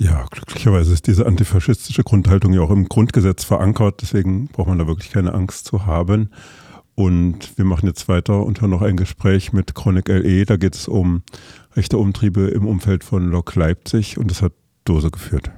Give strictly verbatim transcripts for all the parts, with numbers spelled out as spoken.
Ja, glücklicherweise ist diese antifaschistische Grundhaltung ja auch im Grundgesetz verankert, deswegen braucht man da wirklich keine Angst zu haben. Und wir machen jetzt weiter und hören noch ein Gespräch mit Chronic L E. Da geht es um rechte Umtriebe im Umfeld von Lok Leipzig und das hat Dose geführt.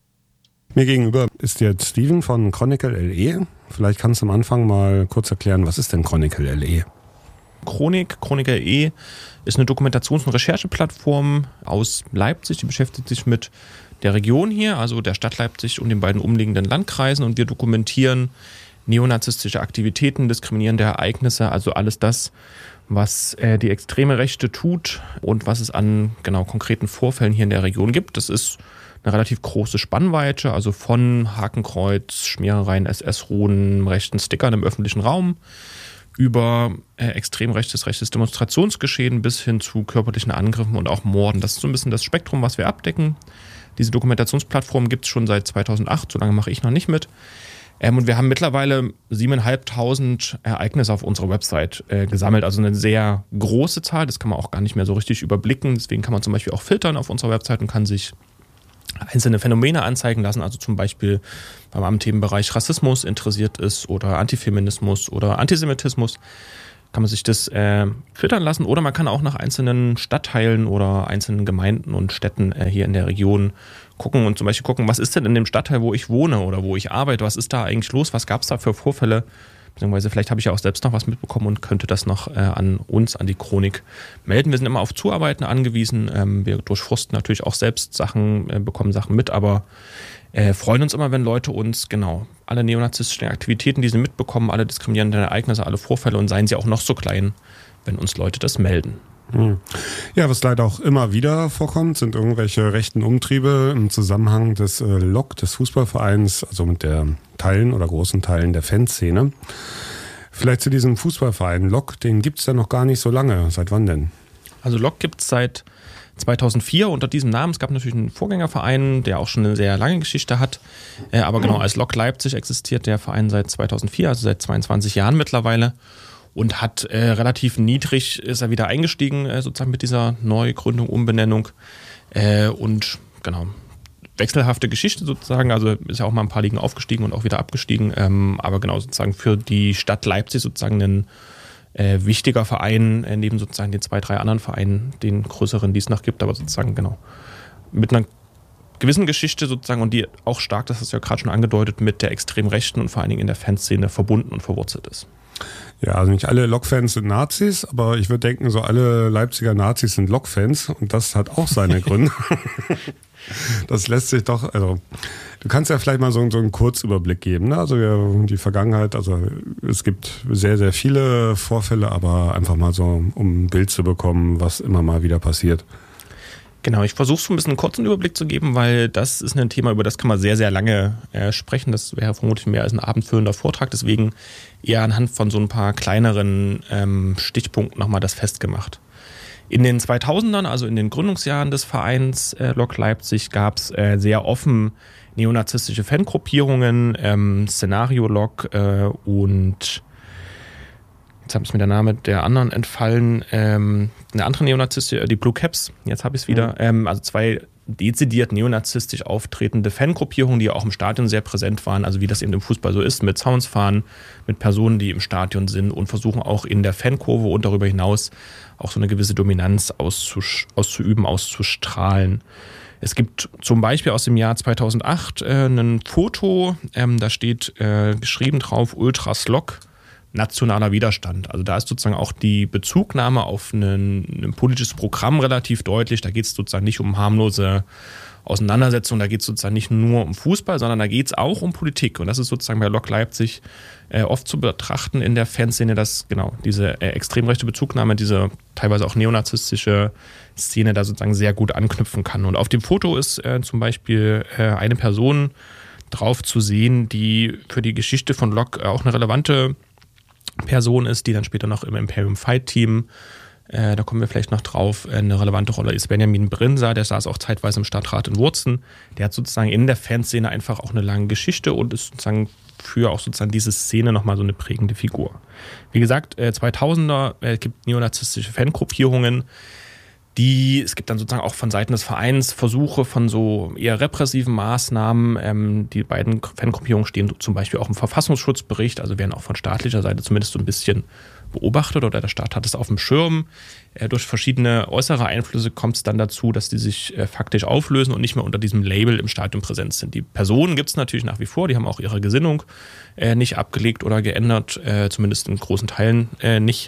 Mir gegenüber ist jetzt Steven von Chronicle L E. Vielleicht kannst du am Anfang mal kurz erklären, was ist denn Chronicle L E? Chronik, Chronicle L E ist eine Dokumentations- und Rechercheplattform aus Leipzig, die beschäftigt sich mit der Region hier, also der Stadt Leipzig und den beiden umliegenden Landkreisen, und wir dokumentieren neonazistische Aktivitäten, diskriminierende Ereignisse, also alles das, was äh, die extreme Rechte tut und was es an genau konkreten Vorfällen hier in der Region gibt. Das ist eine relativ große Spannweite, also von Hakenkreuz, Schmierereien, S S-Ruhen, rechten Stickern im öffentlichen Raum über äh, extrem rechtes, rechtes Demonstrationsgeschehen bis hin zu körperlichen Angriffen und auch Morden. Das ist so ein bisschen das Spektrum, was wir abdecken. Diese Dokumentationsplattform gibt es schon seit zweitausendacht, so lange mache ich noch nicht mit. Ähm, und wir haben mittlerweile siebentausendfünfhundert Ereignisse auf unserer Website äh, gesammelt, also eine sehr große Zahl, das kann man auch gar nicht mehr so richtig überblicken. Deswegen kann man zum Beispiel auch filtern auf unserer Website und kann sich einzelne Phänomene anzeigen lassen, also zum Beispiel, wenn man am Themenbereich Rassismus interessiert ist oder Antifeminismus oder Antisemitismus, kann man sich das äh, filtern lassen, oder man kann auch nach einzelnen Stadtteilen oder einzelnen Gemeinden und Städten äh, hier in der Region gucken und zum Beispiel gucken, was ist denn in dem Stadtteil, wo ich wohne oder wo ich arbeite, was ist da eigentlich los, was gab es da für Vorfälle, beziehungsweise vielleicht habe ich ja auch selbst noch was mitbekommen und könnte das noch äh, an uns, an die Chronik melden. Wir sind immer auf Zuarbeiten angewiesen, ähm, wir durchforsten natürlich auch selbst Sachen, äh, bekommen Sachen mit, aber äh, freuen uns immer, wenn Leute uns, genau, alle neonazistischen Aktivitäten, die sie mitbekommen, alle diskriminierenden Ereignisse, alle Vorfälle, und seien sie auch noch so klein, wenn uns Leute das melden. Ja, was leider auch immer wieder vorkommt, sind irgendwelche rechten Umtriebe im Zusammenhang des äh, Lok, des Fußballvereins, also mit der Teilen oder großen Teilen der Fanszene. Vielleicht zu diesem Fußballverein Lok, den gibt es ja noch gar nicht so lange. Seit wann denn? Also Lok gibt es seit zweitausendvier unter diesem Namen. Es gab natürlich einen Vorgängerverein, der auch schon eine sehr lange Geschichte hat. Äh, aber genau, als Lok Leipzig existiert der Verein seit zweitausendvier, also seit zweiundzwanzig Jahren mittlerweile. Und hat äh, relativ niedrig, ist er wieder eingestiegen, äh, sozusagen mit dieser Neugründung, Umbenennung. Äh, und genau, wechselhafte Geschichte sozusagen. Also ist ja auch mal ein paar Ligen aufgestiegen und auch wieder abgestiegen. Ähm, aber genau, sozusagen für die Stadt Leipzig sozusagen ein äh, wichtiger Verein, äh, neben sozusagen den zwei, drei anderen Vereinen, den größeren, die es noch gibt. Aber sozusagen genau mit einer gewissen Geschichte sozusagen, und die auch stark, das hast du ja gerade schon angedeutet, mit der extrem Rechten und vor allen Dingen in der Fanszene verbunden und verwurzelt ist. Ja, also nicht alle Lok-Fans sind Nazis, aber ich würde denken, so alle Leipziger Nazis sind Lok-Fans, und das hat auch seine Gründe. Das lässt sich doch, also du kannst ja vielleicht mal so, so einen Kurzüberblick geben, ne? Also ja, die Vergangenheit, also es gibt sehr, sehr viele Vorfälle, aber einfach mal so, um ein Bild zu bekommen, was immer mal wieder passiert. Genau, ich versuche so ein bisschen einen kurzen Überblick zu geben, weil das ist ein Thema, über das kann man sehr, sehr lange äh, sprechen. Das wäre vermutlich mehr als ein abendfüllender Vortrag, deswegen eher anhand von so ein paar kleineren ähm, Stichpunkten nochmal das festgemacht. In den zweitausendern, also in den Gründungsjahren des Vereins äh, Lok Leipzig, gab es äh, sehr offen neonazistische Fangruppierungen, ähm, Szenario Lok äh, und jetzt habe ich mir der Name der anderen entfallen, ähm, eine andere Neonazistin, die Blue Caps, jetzt habe ich es wieder, mhm. ähm, also zwei dezidiert neonazistisch auftretende Fangruppierungen, die auch im Stadion sehr präsent waren, also wie das eben im Fußball so ist, mit Sounds fahren, mit Personen, die im Stadion sind und versuchen auch in der Fankurve und darüber hinaus auch so eine gewisse Dominanz auszusch- auszuüben, auszustrahlen. Es gibt zum Beispiel aus dem Jahr zweitausendacht äh, ein Foto, ähm, da steht äh, geschrieben drauf, Ultras Lok, nationaler Widerstand. Also da ist sozusagen auch die Bezugnahme auf ein, ein politisches Programm relativ deutlich. Da geht es sozusagen nicht um harmlose Auseinandersetzungen, da geht es sozusagen nicht nur um Fußball, sondern da geht es auch um Politik. Und das ist sozusagen bei Lok Leipzig äh, oft zu betrachten in der Fanszene, dass genau diese äh, extrem rechte Bezugnahme, diese teilweise auch neonazistische Szene da sozusagen sehr gut anknüpfen kann. Und auf dem Foto ist äh, zum Beispiel äh, eine Person drauf zu sehen, die für die Geschichte von Lok äh, auch eine relevante Person ist, die dann später noch im Imperium Fight Team, äh, da kommen wir vielleicht noch drauf, eine relevante Rolle ist. Benjamin Brinsa, der saß auch zeitweise im Stadtrat in Wurzen. Der hat sozusagen in der Fanszene einfach auch eine lange Geschichte und ist sozusagen für auch sozusagen diese Szene nochmal so eine prägende Figur. Wie gesagt, äh, zweitausender, es äh, gibt neonazistische Fangruppierungen. Die, es gibt dann sozusagen auch von Seiten des Vereins Versuche von so eher repressiven Maßnahmen. Ähm, die beiden Fangruppierungen stehen zum Beispiel auch im Verfassungsschutzbericht, also werden auch von staatlicher Seite zumindest so ein bisschen beobachtet oder der Staat hat es auf dem Schirm. Äh, durch verschiedene äußere Einflüsse kommt es dann dazu, dass die sich äh, faktisch auflösen und nicht mehr unter diesem Label im Stadion präsent sind. Die Personen gibt es natürlich nach wie vor, die haben auch ihre Gesinnung äh, nicht abgelegt oder geändert, äh, zumindest in großen Teilen äh, nicht.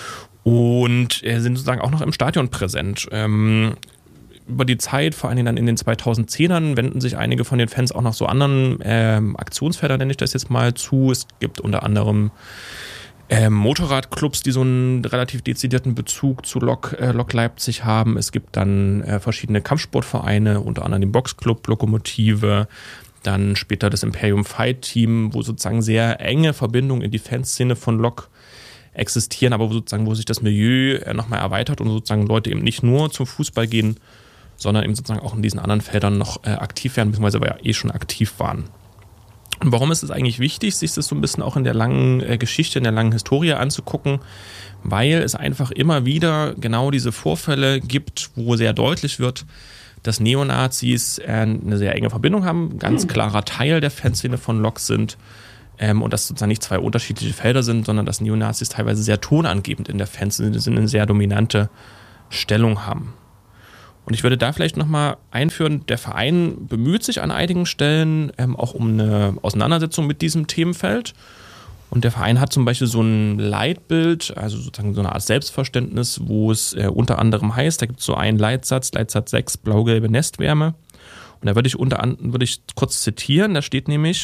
Und äh, sind sozusagen auch noch im Stadion präsent. Ähm, über die Zeit, vor allem dann in den zweitausendzehnern, wenden sich einige von den Fans auch noch so anderen ähm, Aktionsfeldern, nenne ich das jetzt mal, zu. Es gibt unter anderem ähm, Motorradclubs, die so einen relativ dezidierten Bezug zu Lok, äh, Lok Leipzig haben. Es gibt dann äh, verschiedene Kampfsportvereine, unter anderem den Boxclub, Lokomotive, dann später das Imperium Fight Team, wo sozusagen sehr enge Verbindungen in die Fanszene von Lok existieren, aber wo sozusagen, wo sich das Milieu nochmal erweitert und sozusagen Leute eben nicht nur zum Fußball gehen, sondern eben sozusagen auch in diesen anderen Feldern noch äh, aktiv werden, beziehungsweise aber ja eh schon aktiv waren. Und warum ist es eigentlich wichtig, sich das so ein bisschen auch in der langen äh, Geschichte, in der langen Historie anzugucken? Weil es einfach immer wieder genau diese Vorfälle gibt, wo sehr deutlich wird, dass Neonazis äh, eine sehr enge Verbindung haben, ein ganz klarer Teil der Fanszene von Lok sind, Ähm, und dass sozusagen nicht zwei unterschiedliche Felder sind, sondern dass Neonazis teilweise sehr tonangebend in der Fanszene sind, eine sehr dominante Stellung haben. Und ich würde da vielleicht nochmal einführen, der Verein bemüht sich an einigen Stellen ähm, auch um eine Auseinandersetzung mit diesem Themenfeld. Und der Verein hat zum Beispiel so ein Leitbild, also sozusagen so eine Art Selbstverständnis, wo es äh, unter anderem heißt, da gibt es so einen Leitsatz, Leitsatz sechs, blau-gelbe Nestwärme. Und da würde ich unter anderem, würde ich kurz zitieren, da steht nämlich: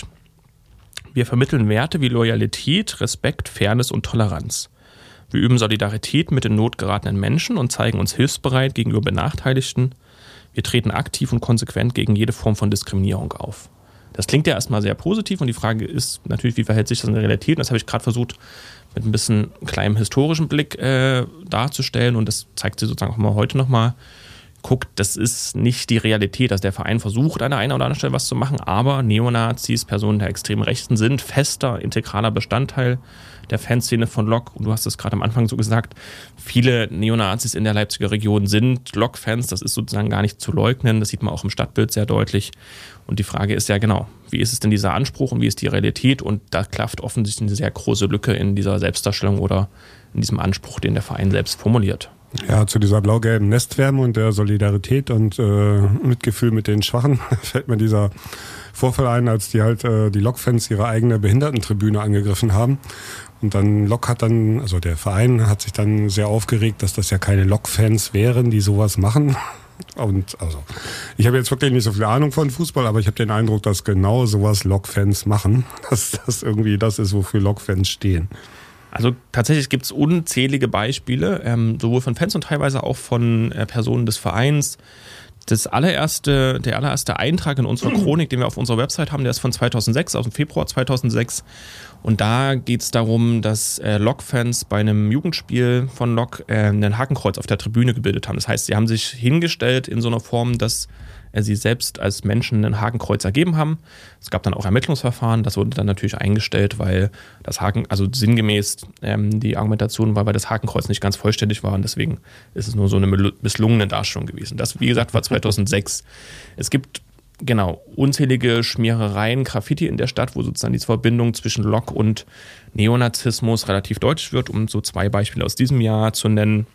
Wir vermitteln Werte wie Loyalität, Respekt, Fairness und Toleranz. Wir üben Solidarität mit in Not geratenen Menschen und zeigen uns hilfsbereit gegenüber Benachteiligten. Wir treten aktiv und konsequent gegen jede Form von Diskriminierung auf. Das klingt ja erstmal sehr positiv und die Frage ist natürlich, wie verhält sich das in der Realität? Und das habe ich gerade versucht, mit ein bisschen kleinem historischen Blick äh, darzustellen und das zeigt sich sozusagen auch mal heute nochmal. Guckt, das ist nicht die Realität, dass der Verein versucht, an der einen oder anderen Stelle was zu machen, aber Neonazis, Personen der extremen Rechten sind fester, integraler Bestandteil der Fanszene von Lok. Und du hast es gerade am Anfang so gesagt, viele Neonazis in der Leipziger Region sind Lok-Fans, das ist sozusagen gar nicht zu leugnen, das sieht man auch im Stadtbild sehr deutlich. Und die Frage ist ja genau, wie ist es denn dieser Anspruch und wie ist die Realität? Und da klafft offensichtlich eine sehr große Lücke in dieser Selbstdarstellung oder in diesem Anspruch, den der Verein selbst formuliert. Ja, zu dieser blau-gelben Nestwärme und der Solidarität und äh, Mitgefühl mit den Schwachen fällt mir dieser Vorfall ein, als die halt äh, die Lok-Fans ihre eigene Behindertentribüne angegriffen haben. Und dann Lok hat dann, also der Verein hat sich dann sehr aufgeregt, dass das ja keine Lok-Fans wären, die sowas machen. Und also, ich habe jetzt wirklich nicht so viel Ahnung von Fußball, aber ich habe den Eindruck, dass genau sowas Lok-Fans machen, dass das irgendwie das ist, wofür Lok-Fans stehen. Also tatsächlich gibt es unzählige Beispiele, ähm, sowohl von Fans und teilweise auch von äh, Personen des Vereins. Das allererste, der allererste Eintrag in unserer Chronik, den wir auf unserer Website haben, der ist von zweitausendsechs, aus dem Februar zweitausendsechs. Und da geht es darum, dass äh, Lok-Fans bei einem Jugendspiel von Lok äh, ein Hakenkreuz auf der Tribüne gebildet haben. Das heißt, sie haben sich hingestellt in so einer Form, dass äh, sie selbst als Menschen ein Hakenkreuz ergeben haben. Es gab dann auch Ermittlungsverfahren, das wurde dann natürlich eingestellt, weil das Haken, also sinngemäß ähm, die Argumentation war, weil das Hakenkreuz nicht ganz vollständig war und deswegen ist es nur so eine misslungene Darstellung gewesen. Das, wie gesagt, war zweitausendsechs. Es gibt genau unzählige Schmierereien, Graffiti in der Stadt, wo sozusagen diese Verbindung zwischen Lok und Neonazismus relativ deutlich wird, um so zwei Beispiele aus diesem Jahr zu nennen.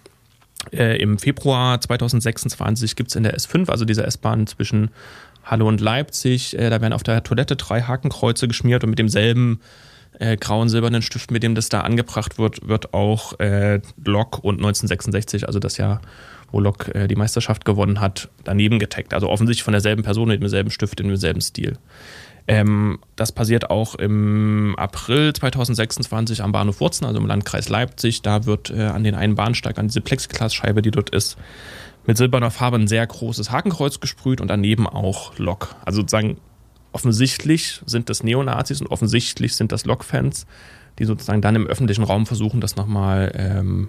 Äh, Im Februar zweitausendsechsundzwanzig gibt es in der S fünf, also dieser S-Bahn zwischen Halle und Leipzig, äh, da werden auf der Toilette drei Hakenkreuze geschmiert und mit demselben äh, grauen, silbernen Stift, mit dem das da angebracht wird, wird auch äh, Lok und neunzehnhundertsechsundsechzig, also das Jahr, wo Lok äh, die Meisterschaft gewonnen hat, daneben getaggt. Also offensichtlich von derselben Person mit demselben Stift, in demselben Stil. Ähm, das passiert auch im April zweitausendsechsundzwanzig am Bahnhof Wurzen, also im Landkreis Leipzig. Da wird äh, an den einen Bahnsteig, an diese Plexiglasscheibe, die dort ist, mit silberner Farbe ein sehr großes Hakenkreuz gesprüht und daneben auch Lok. Also sozusagen offensichtlich sind das Neonazis und offensichtlich sind das Lok-Fans, die sozusagen dann im öffentlichen Raum versuchen, das nochmal ähm,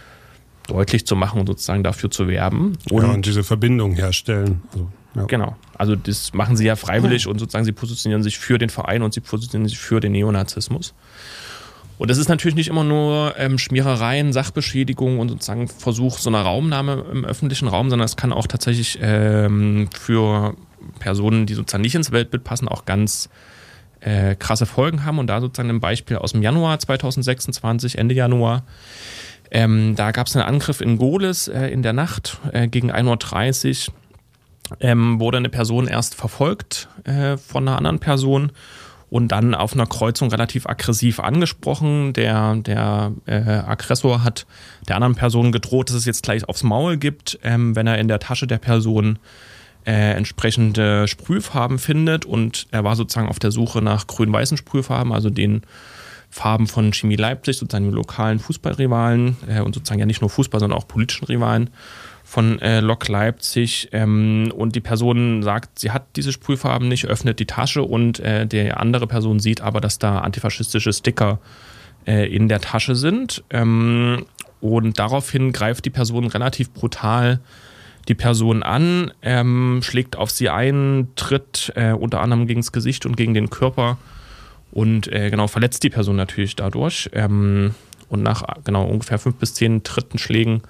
deutlich zu machen und sozusagen dafür zu werben. Und, ja, und diese Verbindung herstellen. Also, ja. Genau. Also das machen sie ja freiwillig und sozusagen sie positionieren sich für den Verein und sie positionieren sich für den Neonazismus. Und das ist natürlich nicht immer nur ähm, Schmierereien, Sachbeschädigung und sozusagen Versuch so einer Raumnahme im öffentlichen Raum, sondern es kann auch tatsächlich ähm, für Personen, die sozusagen nicht ins Weltbild passen, auch ganz äh, krasse Folgen haben. Und da sozusagen ein Beispiel aus dem Januar zweitausendsechsundzwanzig, Ende Januar. Ähm, da gab es einen Angriff in Gohlis äh, in der Nacht äh, gegen ein Uhr dreißig. Ähm, wurde eine Person erst verfolgt äh, von einer anderen Person und dann auf einer Kreuzung relativ aggressiv angesprochen. Der, der äh, Aggressor hat der anderen Person gedroht, dass es jetzt gleich aufs Maul gibt, ähm, wenn er in der Tasche der Person äh, entsprechende Sprühfarben findet. Und er war sozusagen auf der Suche nach grün-weißen Sprühfarben, also den Farben von Chemie Leipzig, sozusagen dem lokalen Fußballrivalen äh, und sozusagen ja nicht nur Fußball, sondern auch politischen Rivalen von äh, Lok Leipzig. Ähm, und die Person sagt, sie hat diese Sprühfarben nicht, öffnet die Tasche und äh, die andere Person sieht aber, dass da antifaschistische Sticker äh, in der Tasche sind. Ähm, und daraufhin greift die Person relativ brutal die Person an, ähm, schlägt auf sie ein, tritt äh, unter anderem gegen das Gesicht und gegen den Körper und äh, genau verletzt die Person natürlich dadurch. Ähm, und nach genau ungefähr fünf bis zehn Trittenschlägen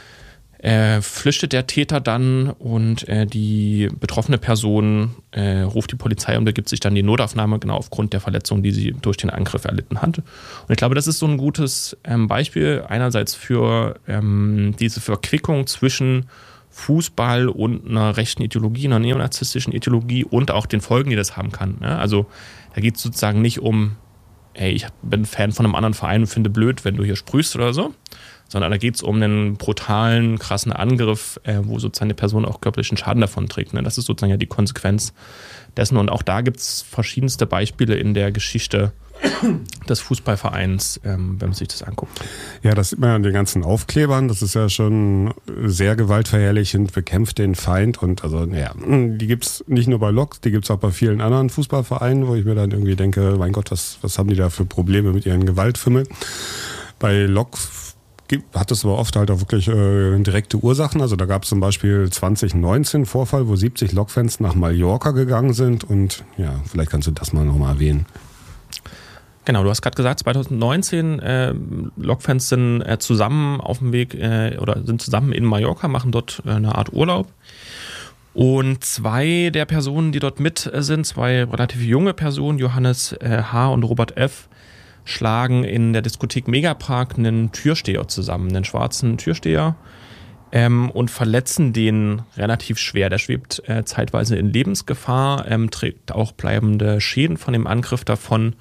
Äh, flüchtet der Täter dann und äh, die betroffene Person äh, ruft die Polizei und begibt sich dann in die Notaufnahme, genau aufgrund der Verletzung, die sie durch den Angriff erlitten hat. Und ich glaube, das ist so ein gutes ähm, Beispiel einerseits für ähm, diese Verquickung zwischen Fußball und einer rechten Ideologie, einer neonazistischen Ideologie und auch den Folgen, die das haben kann. Ne? Also da geht es sozusagen nicht um, ey, ich bin Fan von einem anderen Verein und finde blöd, wenn du hier sprühst oder so, sondern da geht es um einen brutalen, krassen Angriff, äh, wo sozusagen eine Person auch körperlichen Schaden davon trägt. Ne? Das ist sozusagen ja die Konsequenz dessen. Und auch da gibt es verschiedenste Beispiele in der Geschichte des Fußballvereins, ähm, wenn man sich das anguckt. Ja, das sieht man ja an den ganzen Aufklebern. Das ist ja schon sehr gewaltverherrlichend, bekämpft den Feind. Und also, ja, die gibt es nicht nur bei Lok, die gibt es auch bei vielen anderen Fußballvereinen, wo ich mir dann irgendwie denke, mein Gott, was, was haben die da für Probleme mit ihren Gewaltfimmeln? Bei Lok hat es aber oft halt auch wirklich äh, direkte Ursachen. Also da gab es zum Beispiel zwanzig neunzehn einen Vorfall, wo siebzig Lokfans nach Mallorca gegangen sind. Und ja, vielleicht kannst du das mal nochmal erwähnen. Genau, du hast gerade gesagt, zwanzig neunzehn äh, Lokfans sind äh, zusammen auf dem Weg äh, oder sind zusammen in Mallorca, machen dort äh, eine Art Urlaub. Und zwei der Personen, die dort mit äh, sind, zwei relativ junge Personen, Johannes äh, H. und Robert F., schlagen in der Diskothek Megapark einen Türsteher zusammen, einen schwarzen Türsteher, ähm, und verletzen den relativ schwer. Der schwebt äh, zeitweise in Lebensgefahr, ähm, trägt auch bleibende Schäden von dem Angriff davon,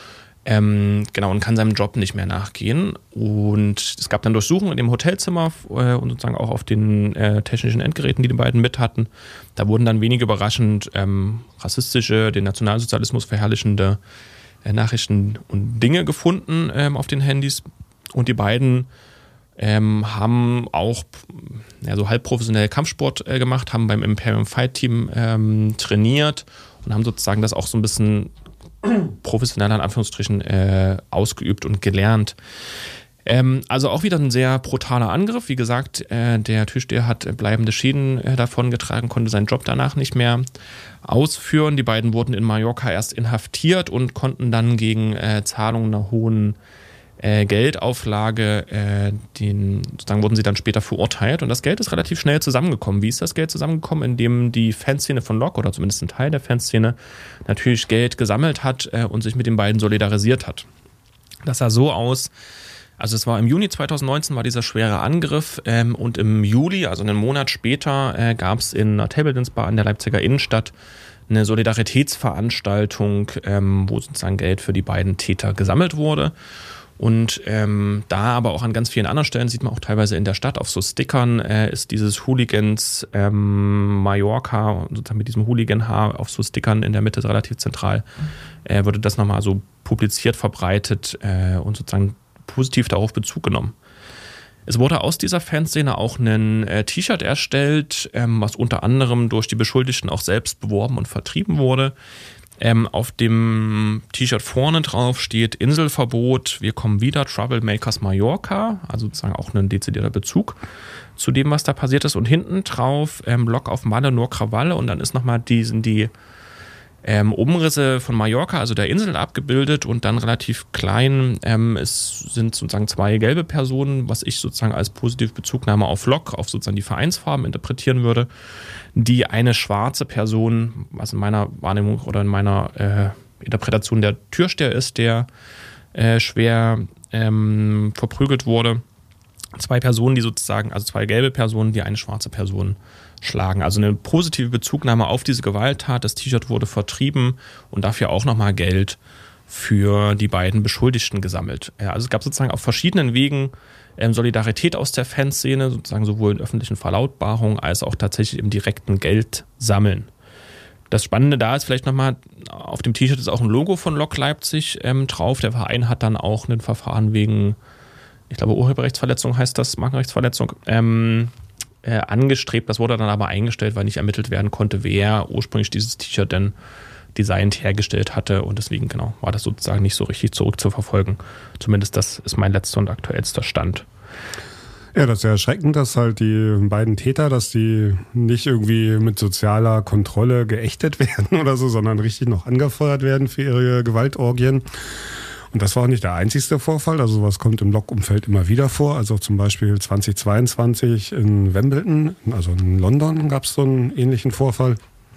ähm, genau, und kann seinem Job nicht mehr nachgehen. Und es gab dann Durchsuchungen in dem Hotelzimmer äh, und sozusagen auch auf den äh, technischen Endgeräten, die die beiden mit hatten. Da wurden dann wenig überraschend ähm, rassistische, den Nationalsozialismus verherrlichende Nachrichten und Dinge gefunden ähm, auf den Handys. Und die beiden ähm, haben auch ja, so halb professionell Kampfsport äh, gemacht, haben beim Imperium Fight Team ähm, trainiert und haben sozusagen das auch so ein bisschen professioneller in Anführungsstrichen äh, ausgeübt und gelernt. Ähm, also auch wieder ein sehr brutaler Angriff. Wie gesagt, äh, der Türsteher hat äh, bleibende Schäden äh, davon getragen, konnte seinen Job danach nicht mehr ausführen. Die beiden wurden in Mallorca erst inhaftiert und konnten dann gegen äh, Zahlung einer hohen äh, Geldauflage, äh, den, sozusagen wurden sie dann später verurteilt. Und das Geld ist relativ schnell zusammengekommen. Wie ist das Geld zusammengekommen? Indem die Fanszene von Lok oder zumindest ein Teil der Fanszene natürlich Geld gesammelt hat äh, und sich mit den beiden solidarisiert hat. Das sah so aus. Also es war im Juni zwanzig neunzehn war dieser schwere Angriff ähm, und im Juli, also einen Monat später, äh, gab es in einer Table Dance Bar in der Leipziger Innenstadt eine Solidaritätsveranstaltung, ähm, wo sozusagen Geld für die beiden Täter gesammelt wurde. Und ähm, da aber auch an ganz vielen anderen Stellen, sieht man auch teilweise in der Stadt auf so Stickern, äh, ist dieses Hooligans ähm, Mallorca, sozusagen mit diesem Hooligan-Haar auf so Stickern in der Mitte relativ zentral, äh, wurde das nochmal so publiziert, verbreitet äh, und sozusagen positiv darauf Bezug genommen. Es wurde aus dieser Fanszene auch ein äh, T-Shirt erstellt, ähm, was unter anderem durch die Beschuldigten auch selbst beworben und vertrieben wurde. Ähm, auf dem T-Shirt vorne drauf steht Inselverbot, wir kommen wieder, Troublemakers Mallorca, also sozusagen auch ein dezidierter Bezug zu dem, was da passiert ist. Und hinten drauf ähm, Lok auf Malle, nur Krawalle, und dann ist nochmal die, sind die ähm, Umrisse von Mallorca, also der Insel, abgebildet und dann relativ klein ähm, es sind sozusagen zwei gelbe Personen, was ich sozusagen als positive Bezugnahme auf Lok, auf sozusagen die Vereinsfarben interpretieren würde, die eine schwarze Person, was in meiner Wahrnehmung oder in meiner äh, Interpretation der Türsteher ist, der äh, schwer ähm, verprügelt wurde. Zwei Personen, die sozusagen, also zwei gelbe Personen, die eine schwarze Person schlagen. Also eine positive Bezugnahme auf diese Gewalttat. Das T-Shirt wurde vertrieben und dafür auch nochmal Geld für die beiden Beschuldigten gesammelt. Ja, also es gab sozusagen auf verschiedenen Wegen ähm, Solidarität aus der Fanszene, sozusagen sowohl in öffentlichen Verlautbarungen als auch tatsächlich im direkten Geld sammeln. Das Spannende da ist vielleicht nochmal, auf dem T-Shirt ist auch ein Logo von Lok Leipzig ähm, drauf. Der Verein hat dann auch ein Verfahren wegen, ich glaube Urheberrechtsverletzung heißt das, Markenrechtsverletzung, ähm, äh, angestrebt. Das wurde dann aber eingestellt, weil nicht ermittelt werden konnte, wer ursprünglich dieses T-Shirt denn designt hergestellt hatte. Und deswegen genau war das sozusagen nicht so richtig zurückzuverfolgen. Zumindest das ist mein letzter und aktuellster Stand. Ja, das ist ja erschreckend, dass halt die beiden Täter, dass die nicht irgendwie mit sozialer Kontrolle geächtet werden oder so, sondern richtig noch angefeuert werden für ihre Gewaltorgien. Und das war auch nicht der einzigste Vorfall, also sowas kommt im Lok-Umfeld immer wieder vor. Also zum Beispiel zweitausendzweiundzwanzig in Wimbledon, also in London gab es so einen ähnlichen Vorfall.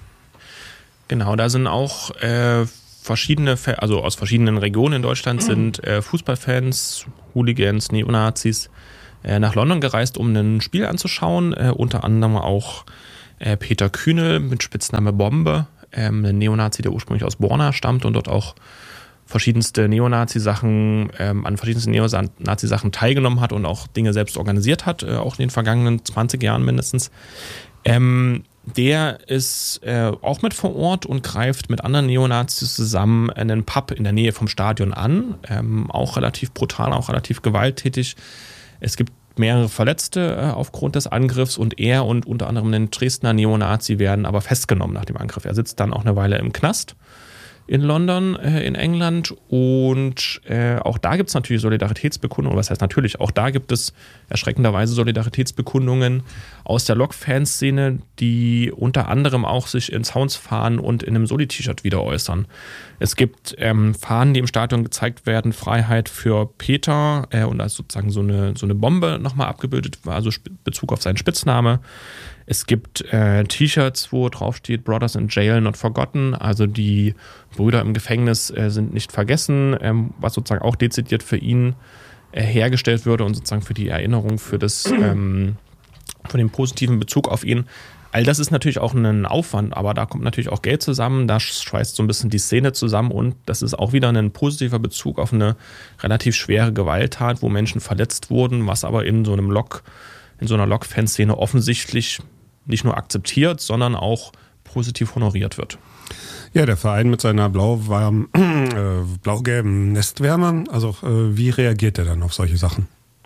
Genau, da sind auch äh, verschiedene, also aus verschiedenen Regionen in Deutschland sind äh, Fußballfans, Hooligans, Neonazis äh, nach London gereist, um ein Spiel anzuschauen. Äh, unter anderem auch äh, Peter Kühnel mit Spitzname Bombe, ähm, ein Neonazi, der ursprünglich aus Borna stammt und dort auch verschiedenste Neonazi-Sachen, ähm, an verschiedensten Neonazi-Sachen teilgenommen hat und auch Dinge selbst organisiert hat, äh, auch in den vergangenen zwanzig Jahren mindestens. Ähm, der ist äh, auch mit vor Ort und greift mit anderen Neonazis zusammen einen Pub in der Nähe vom Stadion an. Ähm, auch relativ brutal, auch relativ gewalttätig. Es gibt mehrere Verletzte äh, aufgrund des Angriffs und er und unter anderem ein Dresdner Neonazi werden aber festgenommen nach dem Angriff. Er sitzt dann auch eine Weile im Knast in London, äh, in England und äh, auch da gibt es natürlich Solidaritätsbekundungen, was heißt natürlich, auch da gibt es erschreckenderweise Solidaritätsbekundungen aus der Lok-Fanszene, die unter anderem auch sich in Sounds-Fahnen und in einem Soli-T-Shirt wieder äußern. Es gibt ähm, Fahnen, die im Stadion gezeigt werden, Freiheit für Peter äh, und als sozusagen so eine, so eine Bombe nochmal abgebildet war, also Bezug auf seinen Spitzname. Es gibt äh, T-Shirts, wo drauf steht Brothers in Jail not forgotten, also die Brüder im Gefängnis äh, sind nicht vergessen, ähm, was sozusagen auch dezidiert für ihn äh, hergestellt würde und sozusagen für die Erinnerung, für das, ähm, für den positiven Bezug auf ihn. All das ist natürlich auch ein Aufwand, aber da kommt natürlich auch Geld zusammen, da schweißt so ein bisschen die Szene zusammen und das ist auch wieder ein positiver Bezug auf eine relativ schwere Gewalttat, wo Menschen verletzt wurden, was aber in so einem Lok, in so einer Lok-Fanszene offensichtlich nicht nur akzeptiert, sondern auch positiv honoriert wird. Ja, der Verein mit seiner blau-warm, äh, blau-gelben Nestwärme, also äh, wie reagiert er dann auf solche Sachen?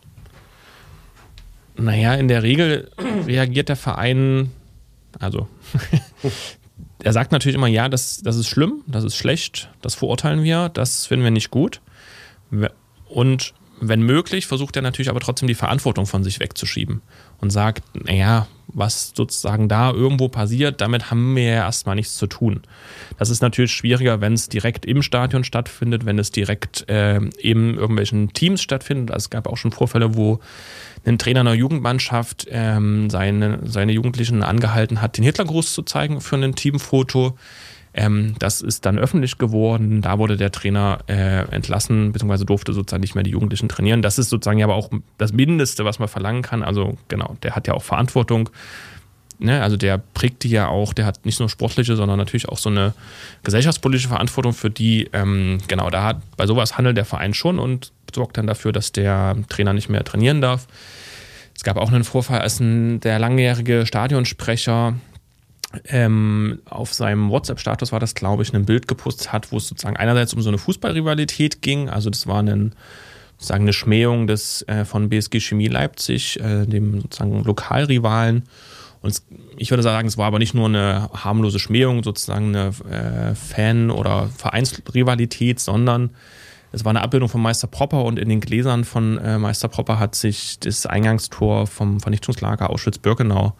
Naja, in der Regel reagiert der Verein, also er sagt natürlich immer, ja, das, das ist schlimm, das ist schlecht, das verurteilen wir, das finden wir nicht gut. Und wenn möglich, versucht er natürlich aber trotzdem die Verantwortung von sich wegzuschieben und sagt, naja, was sozusagen da irgendwo passiert, damit haben wir ja erstmal nichts zu tun. Das ist natürlich schwieriger, wenn es direkt im Stadion stattfindet, wenn es direkt äh, in irgendwelchen Teams stattfindet. Also es gab auch schon Vorfälle, wo ein Trainer einer Jugendmannschaft ähm, seine, seine Jugendlichen angehalten hat, den Hitlergruß zu zeigen für ein Teamfoto. Ähm, das ist dann öffentlich geworden. Da wurde der Trainer äh, entlassen, beziehungsweise durfte sozusagen nicht mehr die Jugendlichen trainieren. Das ist sozusagen ja aber auch das Mindeste, was man verlangen kann. Also genau, der hat ja auch Verantwortung. Ne? Also der prägt die ja auch, der hat nicht nur sportliche, sondern natürlich auch so eine gesellschaftspolitische Verantwortung, für die, ähm, genau, da hat bei sowas handelt der Verein schon und sorgt dann dafür, dass der Trainer nicht mehr trainieren darf. Es gab auch einen Vorfall, als ein, der langjährige Stadionsprecher Ähm, auf seinem WhatsApp-Status war das, glaube ich, ein Bild gepostet hat, wo es sozusagen einerseits um so eine Fußballrivalität ging, also das war ein, sozusagen eine Schmähung des, äh, von B S G Chemie Leipzig, äh, dem sozusagen Lokalrivalen. Und es, ich würde sagen, es war aber nicht nur eine harmlose Schmähung, sozusagen eine äh, Fan- oder Vereinsrivalität, sondern es war eine Abbildung von Meister Propper und in den Gläsern von äh, Meister Propper hat sich das Eingangstor vom Vernichtungslager Auschwitz-Birkenau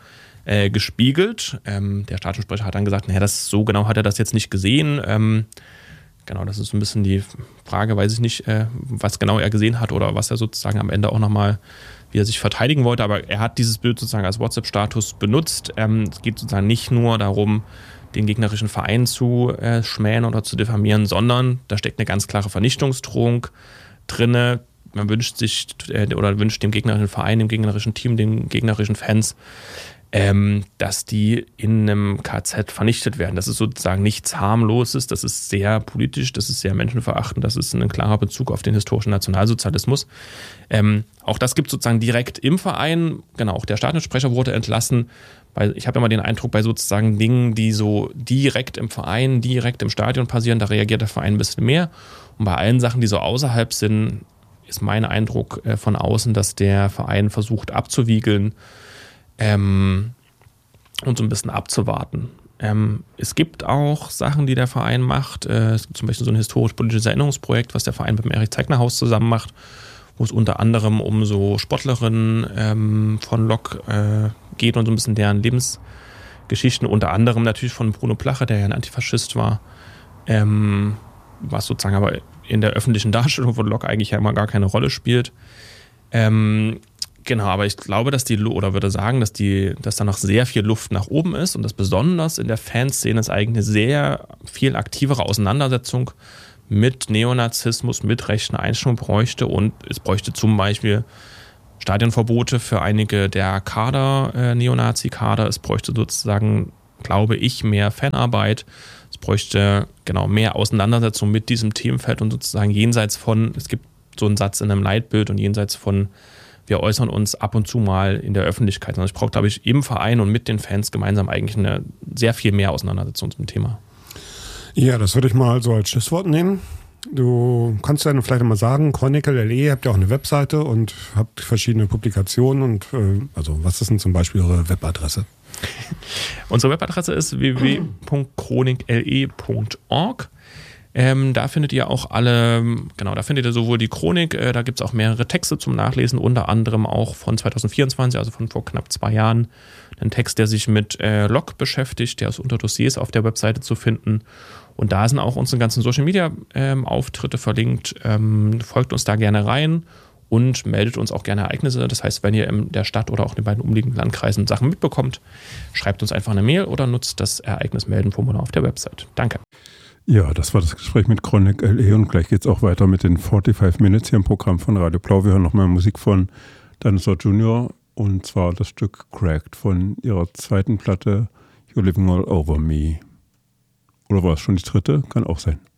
äh, gespiegelt. Ähm, der Stadionsprecher hat dann gesagt, naja, das, so genau hat er das jetzt nicht gesehen. Ähm, genau, das ist so ein bisschen die Frage, weiß ich nicht, äh, was genau er gesehen hat oder was er sozusagen am Ende auch nochmal, wie er sich verteidigen wollte. Aber er hat dieses Bild sozusagen als WhatsApp-Status benutzt. Ähm, es geht sozusagen nicht nur darum, den gegnerischen Verein zu äh, schmähen oder zu diffamieren, sondern da steckt eine ganz klare Vernichtungsdrohung drinne. Man wünscht sich äh, oder wünscht dem gegnerischen Verein, dem gegnerischen Team, den gegnerischen Fans, ähm, dass die in einem K Z vernichtet werden. Das ist sozusagen nichts Harmloses, das ist sehr politisch, das ist sehr menschenverachtend, das ist ein klarer Bezug auf den historischen Nationalsozialismus. Ähm, auch das gibt es sozusagen direkt im Verein. Genau, auch der Stadionsprecher wurde entlassen. Weil ich habe immer den Eindruck, bei sozusagen Dingen, die so direkt im Verein, direkt im Stadion passieren, da reagiert der Verein ein bisschen mehr. Und bei allen Sachen, die so außerhalb sind, ist mein Eindruck äh, von außen, dass der Verein versucht abzuwiegeln ähm, und so ein bisschen abzuwarten. Ähm, es gibt auch Sachen, die der Verein macht. Äh, es gibt zum Beispiel so ein historisch-politisches Erinnerungsprojekt, was der Verein mit dem Erich-Zeigner-Haus zusammen macht, wo es unter anderem um so Sportlerinnen ähm, von Lok äh, geht und so ein bisschen deren Lebensgeschichten, unter anderem natürlich von Bruno Plache, der ja ein Antifaschist war, ähm, was sozusagen aber in der öffentlichen Darstellung von Lok eigentlich ja immer gar keine Rolle spielt. Ähm, genau, aber ich glaube, dass die, oder würde sagen, dass die, dass da noch sehr viel Luft nach oben ist und dass besonders in der Fanszene es eigentlich eine sehr viel aktivere Auseinandersetzung mit Neonazismus, mit rechten Einstellungen bräuchte, und es bräuchte zum Beispiel Stadionverbote für einige der Kader, äh, Neonazi-Kader. Es bräuchte sozusagen, glaube ich, mehr Fanarbeit. Es bräuchte genau mehr Auseinandersetzung mit diesem Themenfeld und sozusagen jenseits von, es gibt so einen Satz in einem Leitbild, und jenseits von, wir äußern uns ab und zu mal in der Öffentlichkeit. Also ich brauche, glaube ich, im Verein und mit den Fans gemeinsam eigentlich eine sehr viel mehr Auseinandersetzung zum Thema. Ja, das würde ich mal so als Schlusswort nehmen. Du kannst ja vielleicht mal sagen, Chronicle Punkt de, habt ja auch eine Webseite und habt verschiedene Publikationen. Und äh, also was ist denn zum Beispiel eure Webadresse? Unsere Webadresse ist w w w punkt chronicle punkt org. Ähm, da findet ihr auch alle, genau, da findet ihr sowohl die Chronik, äh, da gibt es auch mehrere Texte zum Nachlesen, unter anderem auch von zwanzig vierundzwanzig, also von vor knapp zwei Jahren, ein Text, der sich mit äh, Lok beschäftigt, der ist unter Dossiers auf der Webseite zu finden. Und da sind auch unsere ganzen Social-Media-Auftritte ähm, verlinkt. Ähm, folgt uns da gerne rein und meldet uns auch gerne Ereignisse. Das heißt, wenn ihr in der Stadt oder auch in den beiden umliegenden Landkreisen Sachen mitbekommt, schreibt uns einfach eine Mail oder nutzt das Ereignis-Melden-Formular auf der Website. Danke. Ja, das war das Gespräch mit Chronicle Punkt de, und gleich geht es auch weiter mit den fünfundvierzig Minutes hier im Programm von Radio Blau. Wir hören nochmal Musik von Dinosaur Junior, und zwar das Stück Cracked von ihrer zweiten Platte You're Living All Over Me. Oder war es schon die dritte? Kann auch sein.